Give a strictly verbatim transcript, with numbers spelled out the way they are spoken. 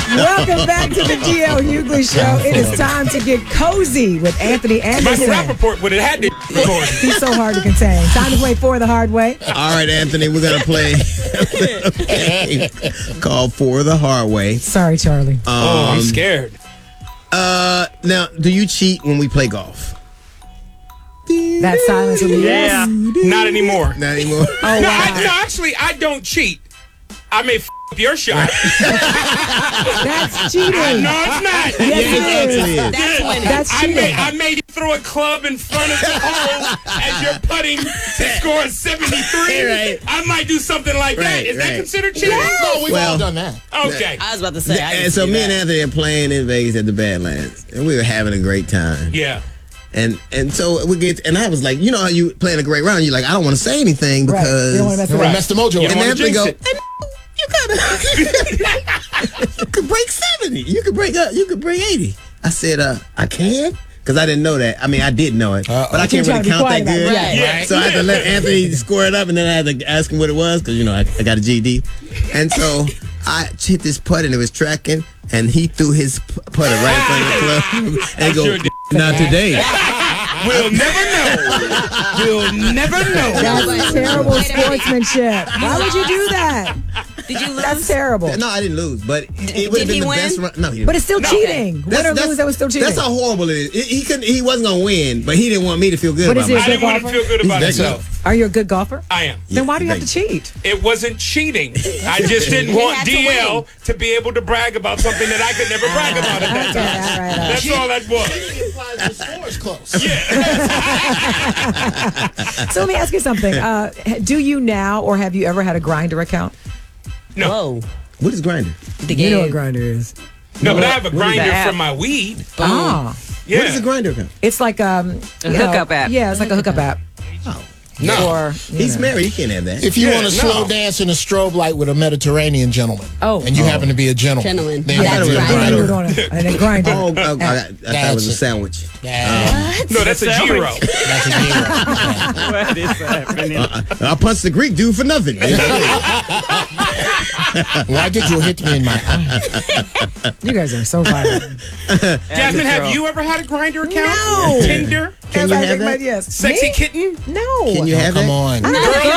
Welcome back to the D L Hughley Show. It is time to get cozy with Anthony Anderson. Michael Rappaport would have had to record. He's so hard to contain. Time to play For the Hard Way. All right, Anthony, we're going to play a game called For the Hard Way. Sorry, Charlie. Um, Oh, I'm scared. Uh, now, do you cheat when we play golf? That silence will be Yeah. Not anymore. Not anymore. Oh, No, wow. I, no, actually, I don't cheat. I may f up your shot. That's cheating. No, it's not. Yes, it it is. actually is. That's winning. That's I cheating. may, I made you throw a club in front of the hole as you're putting to score seventy-three. Right. I might do something like that. Right, Is that right. considered cheating? No, we've Well- all done that. Okay. I was about to say. I And can so see me that. and Anthony are playing in Vegas at the Badlands, and we were having a great time. Yeah. And and so we get, and I was like, you know how you playing a great round, you're like, I don't want to say anything Right. because. You don't want to mess You around. messed the mojo You up. don't And wanna Anthony jinx go, it. "Hey, you gotta, you could break seventy. You could break up. You could break eighty. I said, uh, I can. Because I didn't know that. I mean, I did know it, Uh-oh. but I But you can't trying really to be count that quiet about it. good. Right. Yeah. So I had to let Anthony score it up, and then I had to ask him what it was because you know I, I got a G E D, and so I hit this putt and it was tracking, and he threw his p- putter right in front of the club and go, sure did. not today. We'll never know. We'll never know. That's terrible sportsmanship. Why would you do that? Did you lose? That's terrible. No, I didn't lose, but it, it would have Did he been the win? best run. No, he didn't. But it's still No. cheating. Win or lose, that was still cheating. That's how horrible it is. He, he couldn't. He wasn't gonna win, but he didn't want me to feel good But about is it- I myself. didn't want to feel good about He's that myself. Are you a good golfer? I am. Then why do you have to thank cheat? It wasn't cheating. I just didn't want had to D L win. to be able to brag about something that I could never brag about at that Okay, time. all right, all right. That's all that was. Implies the score is close. So let me ask you something. Uh, do you now or have you ever had a Grinder account? No, Whoa. What is Grinder? The You know what game. Grinder is. no, but I have a What is grinder that? from my weed. Ah, Yeah. What is a Grinder account? it's like um, A you know, hookup app. Yeah, it's like a hookup app. Oh, No. Or you he's know. married. He can't have that. If you Yeah, want to no. slow dance in a strobe light with a Mediterranean gentleman, Oh. and you happen to be a gentleman, Gentleman. then That's you right. have Then to you do do it. it on a, and then Grinder. Oh, I, I, I, I thought it was a it. sandwich. Yeah, No, that's a gyro. that's a deal. What is happening? I punched the Greek dude for nothing. Why did you hit me in my eye? You guys are so violent. Jasmine, have you ever had a grinder account? No. Tinder? Can you I have think my- that? yes. Sexy Me? kitten? No. Can you have Come that? on. I don't have a